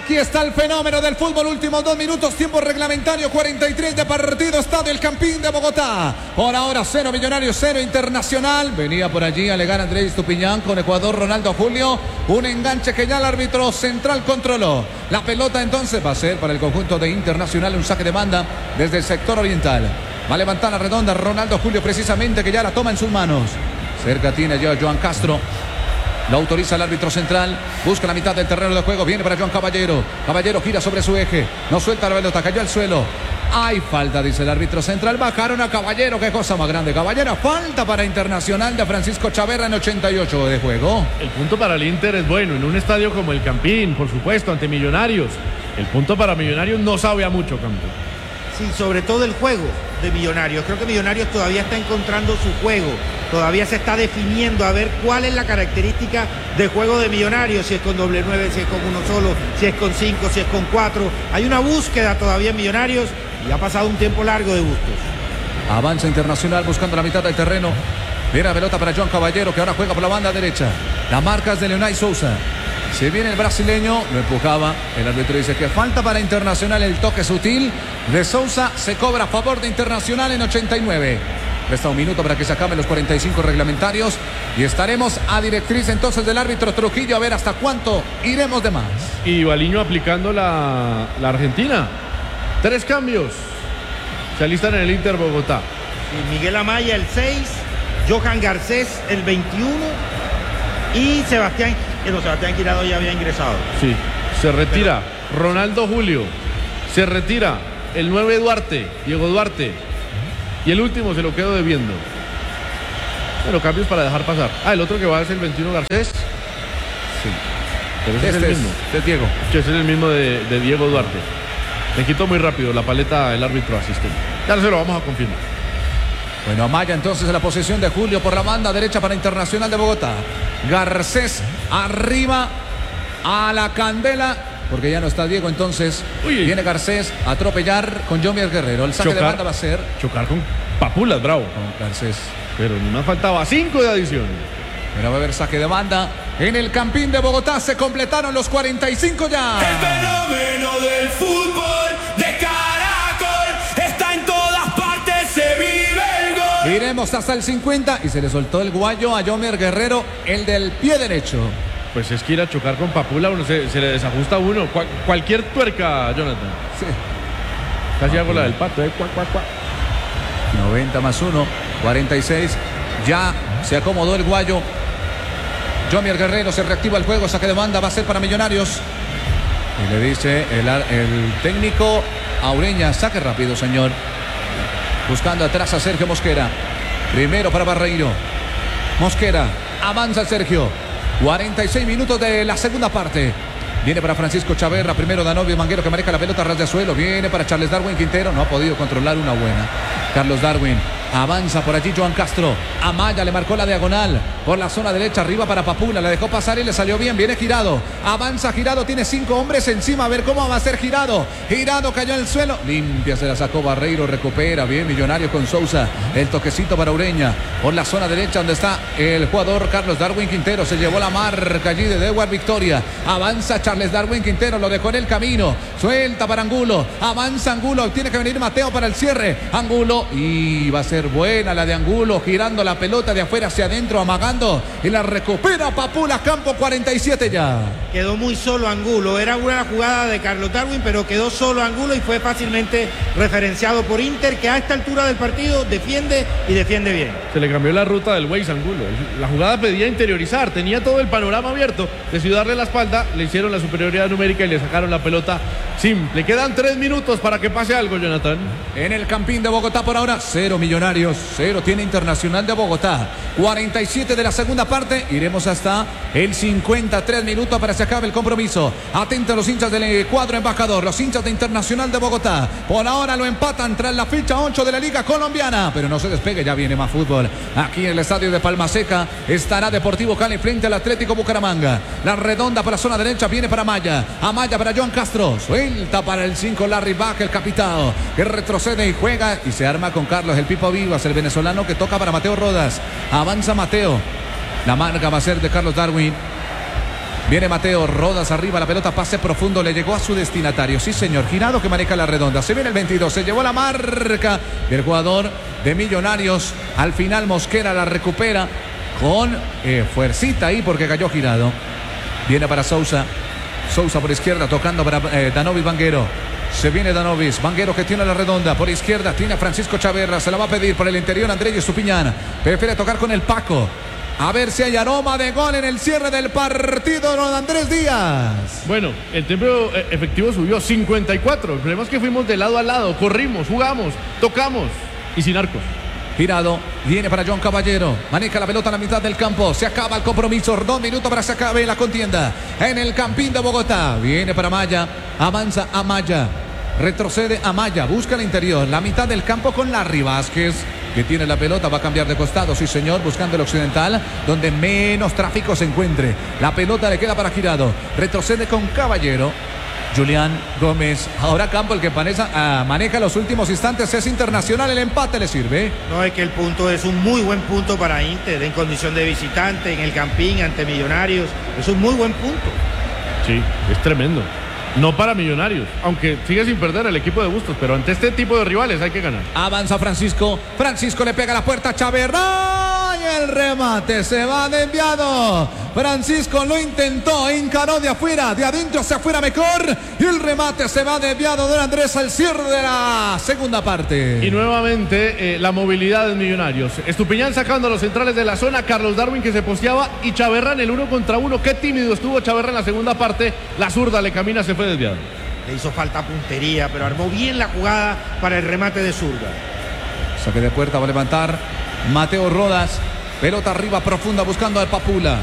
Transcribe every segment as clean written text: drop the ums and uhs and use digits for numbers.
Aquí está el fenómeno del fútbol, últimos 2 minutos, tiempo reglamentario, 43 de partido, Estadio El Campín de Bogotá. Por ahora 0 Millonarios, 0 Internacional. Venía por allí a alegar Andrés Estupiñán con Ecuador, Ronaldo Julio. Un enganche que ya el árbitro central controló. La pelota entonces va a ser para el conjunto de Internacional, un saque de banda desde el sector oriental. Va a levantar la redonda Ronaldo Julio precisamente, que ya la toma en sus manos. Cerca tiene ya Joan Castro. Lo autoriza el árbitro central. Busca la mitad del terreno de juego. Viene para Joan Caballero. Caballero gira sobre su eje. No suelta la pelota. Cayó al suelo. Hay falta, dice el árbitro central. Bajaron a Caballero. Qué cosa más grande. Caballero, falta para Internacional de Francisco Chaverra en 88 de juego. El punto para el Inter es bueno. En un estadio como el Campín, por supuesto, ante Millonarios. El punto para Millonarios no sabe a mucho, Campo. Sí, sobre todo el juego de Millonarios. Creo que Millonarios todavía está encontrando su juego. Todavía se está definiendo a ver cuál es la característica de juego de Millonarios. Si es con doble 9, si es con uno solo, si es con 5, si es con 4. Hay una búsqueda todavía en Millonarios y ha pasado un tiempo largo de bustos. Avanza Internacional buscando la mitad del terreno. Viene la pelota para Joan Caballero, que ahora juega por la banda derecha. La marca es de Leonay Sousa. Se viene el brasileño, lo empujaba. El árbitro dice que falta para Internacional, el toque sutil de Sousa. Se cobra a favor de Internacional en 89. Resta un minuto para que se acaben los 45 reglamentarios. Y estaremos a directriz entonces del árbitro Trujillo a ver hasta cuánto iremos de más. Y Baliño aplicando la Argentina. 3 cambios. Se alistan en el Inter Bogotá. Y Miguel Amaya el 6, Johan Garcés el 21 y Sebastián Quirado ya había ingresado. Sí, se retira Ronaldo Julio. Se retira el 9 Duarte, Diego Duarte. Y el último se lo quedo debiendo. Pero cambios para dejar pasar. El otro que va es el 21 Garcés. Sí. Pero ese es el mismo. Es Diego. Sí, ese es el mismo de Diego Duarte. Le quitó muy rápido la paleta el árbitro asistente. Ya se lo vamos a confirmar. Bueno, Amaya entonces en la posesión de Julio por la banda derecha para Internacional de Bogotá. Garcés arriba a la candela, porque ya no está Diego, entonces viene Garcés a atropellar con Jomier Guerrero. El saque de banda va a ser chocar con Papulas, bravo. Con Garcés. Pero ni más faltaba 5 de adición. Pero va a haber saque de banda en el Campín de Bogotá. Se completaron los 45 ya. El fenómeno del fútbol de Caracol está en todas partes, se vive el gol. Iremos hasta el 50 y se le soltó el guayo a Jomier Guerrero, el del pie derecho. Pues es que ir a chocar con Papula, se le desajusta a uno. Cualquier tuerca, Jonathan. Sí. Casi hago la del pato, 90 más 1, 46. Ya se acomodó el guayo. Jomier Guerrero, se reactiva el juego, saque de banda, va a ser para Millonarios. Y le dice el técnico a Ureña, saque rápido, señor. Buscando atrás a Sergio Mosquera. Primero para Barreiro. Mosquera, avanza Sergio. 46 minutos de la segunda parte. Viene para Francisco Chaverra. Primero Danovio Manguero, que maneja la pelota a ras de suelo. Viene para Charles Darwin Quintero. No ha podido controlar una buena. Carlos Darwin. Avanza por allí Joan Castro. Amaya le marcó la diagonal por la zona derecha. Arriba para Papula. Le dejó pasar y le salió bien. Viene Girado. Avanza Girado. Tiene 5 hombres encima. A ver cómo va a ser Girado. Girado cayó en el suelo. Limpia, se la sacó Barreiro. Recupera. Bien Millonario con Sousa. El toquecito para Ureña. Por la zona derecha donde está el jugador Carlos Darwin Quintero. Se llevó la marca allí de Dewar Victoria. Avanza Charles Darwin Quintero. Lo dejó en el camino. Suelta para Angulo. Avanza Angulo. Tiene que venir Mateo para el cierre. Angulo. Y va a ser buena la de Angulo, girando la pelota de afuera hacia adentro, amagando y la recupera Papula. Campo 47 ya. Quedó muy solo Angulo, era una jugada de Carlos Darwin, pero quedó solo Angulo y fue fácilmente referenciado por Inter, que a esta altura del partido defiende y defiende bien. Se le cambió la ruta del Waze Angulo. La jugada pedía interiorizar, tenía todo el panorama abierto, decidió darle la espalda, le hicieron la superioridad numérica y le sacaron la pelota simple. Quedan 3 minutos para que pase algo, Jonathan. En el Campín de Bogotá por ahora 0 Millonarios, 0 tiene Internacional de Bogotá. 47 de la segunda parte. Iremos hasta el 53 minutos para que se acabe el compromiso. Atentos los hinchas del cuadro embajador, los hinchas de Internacional de Bogotá. Por ahora lo empatan tras la ficha 8 de la Liga Colombiana. Pero no se despegue, ya viene más fútbol. Aquí en el estadio de Palma Seca estará Deportivo Cali frente al Atlético Bucaramanga. La redonda por la zona derecha viene para Amaya. Amaya para Joan Castro. Suelta para el 5 Larry Bach, el capitán, que retrocede y juega y se arma con Carlos el Pipo Vivas, el venezolano, que toca para Mateo Rodas. Avanza Mateo. La marca va a ser de Carlos Darwin. Viene Mateo Rodas arriba, la pelota, pase profundo, le llegó a su destinatario. Sí, señor, Girado que maneja la redonda. Se viene el 22, se llevó la marca del jugador de Millonarios. Al final Mosquera la recupera con fuercita ahí porque cayó Girado. Viene para Sousa. Sousa por izquierda, tocando para Danovis Vanguero. Se viene Danovis, Vanguero que tiene la redonda. Por izquierda tiene a Francisco Chaverra. Se la va a pedir por el interior Andrés Estupiñán. Prefiere tocar con el Paco. A ver si hay aroma de gol en el cierre del partido, don Andrés Díaz. Bueno, el tiempo efectivo subió 54. El problema es que fuimos de lado a lado, corrimos, jugamos, tocamos y sin arcos. Girado, viene para John Caballero, maneja la pelota a la mitad del campo, se acaba el compromiso, 2 minutos para que se acabe la contienda en el Campín de Bogotá. Viene para Amaya, avanza Amaya, retrocede Amaya, busca el interior, la mitad del campo con Larry Vázquez, que tiene la pelota, va a cambiar de costado, sí señor, buscando el occidental, donde menos tráfico se encuentre. La pelota le queda para Girado, retrocede con Caballero. Julián Gómez, ahora Campo el que maneja los últimos instantes, es Internacional, el empate le sirve. No, es que el punto es un muy buen punto para Inter, en condición de visitante, en el Campín, ante Millonarios, es un muy buen punto. Sí, es tremendo. No para Millonarios, aunque sigue sin perder el equipo de Bustos, pero ante este tipo de rivales hay que ganar. Avanza Francisco, Francisco le pega a la puerta a Chaverra y el remate se va desviado. Francisco lo intentó, encaró de afuera, de adentro hacia afuera mejor y el remate se va desviado, don Andrés, al cierre de la segunda parte. Y nuevamente la movilidad de Millonarios. Estupiñán sacando a los centrales de la zona, Carlos Darwin que se posteaba y Chaverra en el 1 contra 1. Qué tímido estuvo Chaverra en la segunda parte. La zurda le camina, se fue desviado. Le hizo falta puntería, pero armó bien la jugada para el remate de zurda. Saque de puerta, va a levantar Mateo Rodas. Pelota arriba profunda buscando al Papula.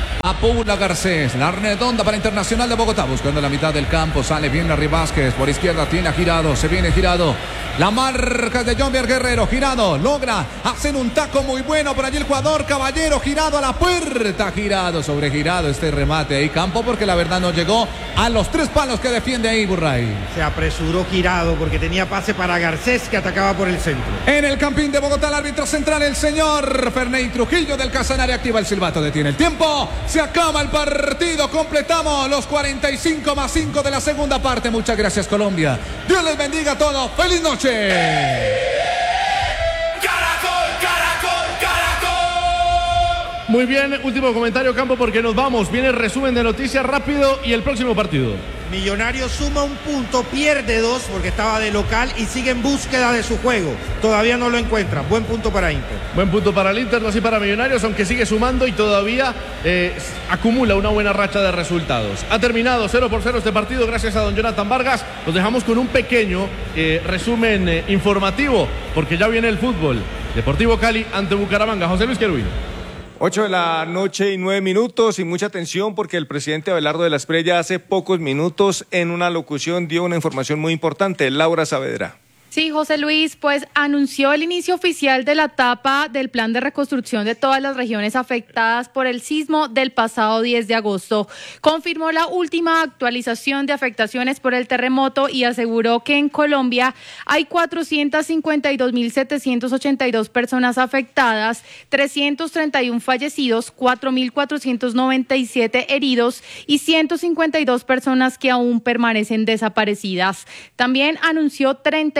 Apula Garcés, la redonda para Internacional de Bogotá, buscando la mitad del campo, sale bien Larry Vázquez, por izquierda tiene a Girado, se viene Girado, la marca de John Guerrero, Girado logra hacer un taco muy bueno por allí el jugador Caballero, Girado a la puerta, Girado sobre Girado, este remate ahí Campo, porque la verdad no llegó a los 3 palos que defiende ahí Burray. Se apresuró Girado porque tenía pase para Garcés que atacaba por el centro. En el Campín de Bogotá, el árbitro central, el señor Ferney Trujillo del Casanare, activa el silbato, detiene el tiempo. Se acaba el partido, completamos los 45 más 5 de la segunda parte. Muchas gracias Colombia, Dios les bendiga a todos, feliz noche. Caracol, Caracol, Caracol. Muy bien, último comentario Campo porque nos vamos, viene el resumen de noticias rápido y el próximo partido. Millonarios suma 1 punto, pierde 2 porque estaba de local y sigue en búsqueda de su juego. Todavía no lo encuentra. Buen punto para Inter. Buen punto para el Inter, no así para Millonarios, aunque sigue sumando y todavía acumula una buena racha de resultados. Ha terminado 0-0 este partido gracias a don Jonathan Vargas. Los dejamos con un pequeño resumen informativo porque ya viene el fútbol. Deportivo Cali ante Bucaramanga. José Luis Querubino. 8 de la noche y 9 minutos y mucha atención porque el presidente Abelardo de la Espriella hace pocos minutos en una locución dio una información muy importante. Laura Saavedra. Sí, José Luis, pues anunció el inicio oficial de la etapa del plan de reconstrucción de todas las regiones afectadas por el sismo del pasado 10 de agosto. Confirmó la última actualización de afectaciones por el terremoto y aseguró que en Colombia hay 452.782 personas afectadas, 331 fallecidos, 4.497 heridos y 152 personas que aún permanecen desaparecidas. También anunció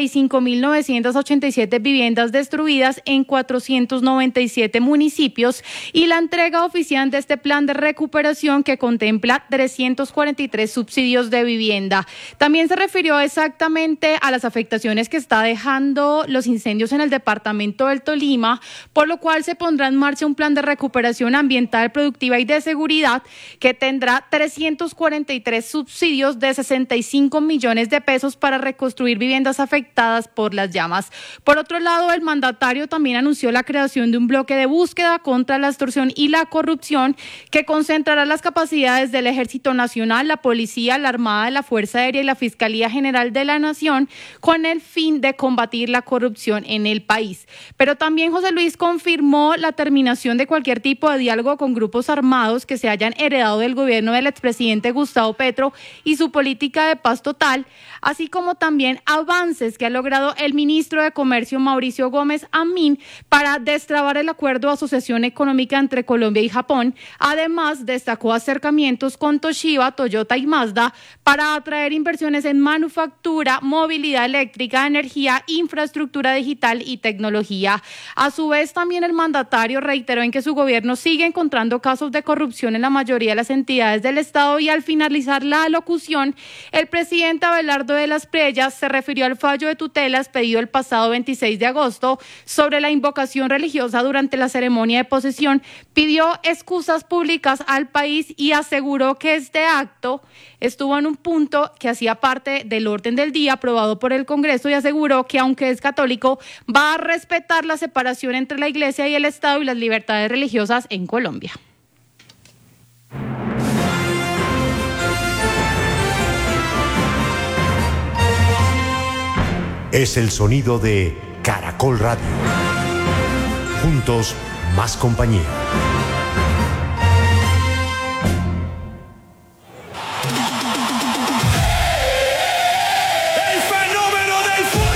35.987 viviendas destruidas en 497 municipios y la entrega oficial de este plan de recuperación que contempla 343 subsidios de vivienda. También se refirió exactamente a las afectaciones que está dejando los incendios en el departamento del Tolima, por lo cual se pondrá en marcha un plan de recuperación ambiental, productiva y de seguridad que tendrá 343 subsidios de 65 millones de pesos para reconstruir viviendas afectadas por las llamas. Por otro lado, el mandatario también anunció la creación de un bloque de búsqueda contra la extorsión y la corrupción que concentrará las capacidades del Ejército Nacional, la Policía, la Armada, la Fuerza Aérea y la Fiscalía General de la Nación con el fin de combatir la corrupción en el país. Pero también José Luis confirmó la terminación de cualquier tipo de diálogo con grupos armados que se hayan heredado del gobierno del expresidente Gustavo Petro y su política de paz total, así como también avances que ha logrado el ministro de Comercio Mauricio Gómez Amín para destrabar el acuerdo de asociación económica entre Colombia y Japón. Además, destacó acercamientos con Toshiba, Toyota y Mazda para atraer inversiones en manufactura, movilidad eléctrica, energía, infraestructura digital y tecnología. A su vez, también el mandatario reiteró en que su gobierno sigue encontrando casos de corrupción en la mayoría de las entidades del Estado y al finalizar la alocución, el presidente Abelardo de las Preyas se refirió al fallo de tutela expedido el pasado 26 de agosto sobre la invocación religiosa durante la ceremonia de posesión, pidió excusas públicas al país y aseguró que este acto estuvo en un punto que hacía parte del orden del día aprobado por el Congreso y aseguró que aunque es católico, va a respetar la separación entre la Iglesia y el Estado y las libertades religiosas en Colombia. Es el sonido de Caracol Radio. Juntos, más compañía.